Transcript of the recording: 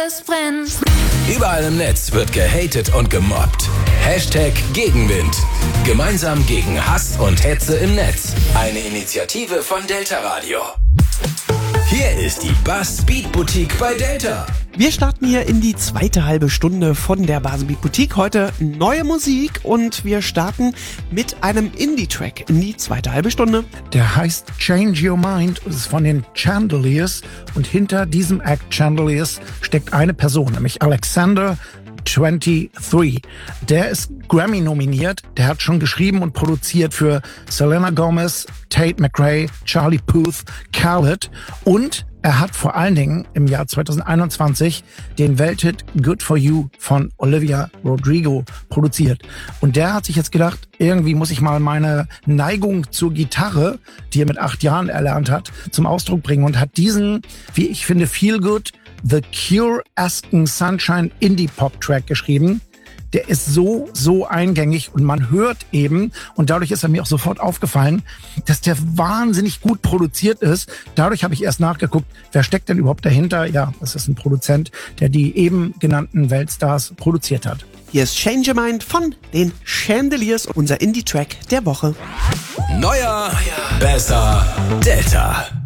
Es brennt. Überall im Netz wird gehatet und gemobbt. Hashtag Gegenwind. Gemeinsam gegen Hass und Hetze im Netz. Eine Initiative von Delta Radio. Hier ist die Buzz Beat Boutique bei Delta. Wir starten hier in die zweite halbe Stunde von der Buzz Beat Boutique. Heute neue Musik und wir starten mit einem Indie-Track in die zweite halbe Stunde. Der heißt Change Your Mind und ist von den Chandeliers. Und hinter diesem Act Chandeliers steckt eine Person, nämlich Alexander 23. Der ist Grammy nominiert. Der hat schon geschrieben und produziert für Selena Gomez, Tate McRae, Charlie Puth, Khaled und er hat vor allen Dingen im Jahr 2021 den Welthit Good For You von Olivia Rodrigo produziert. Und der hat sich jetzt gedacht, irgendwie muss ich mal meine Neigung zur Gitarre, die er mit 8 Jahren erlernt hat, zum Ausdruck bringen und hat diesen, wie ich finde, Feel Good, The Cure-esken Sunshine Indie-Pop-Track geschrieben. Der ist so eingängig und man hört eben, und dadurch ist er mir auch sofort aufgefallen, dass der wahnsinnig gut produziert ist. Dadurch habe ich erst nachgeguckt, wer steckt denn überhaupt dahinter? Ja, das ist ein Produzent, der die eben genannten Weltstars produziert hat. Hier ist Change Your Mind von den Chandeliers, unser Indie-Track der Woche. Neuer, besser, Delta.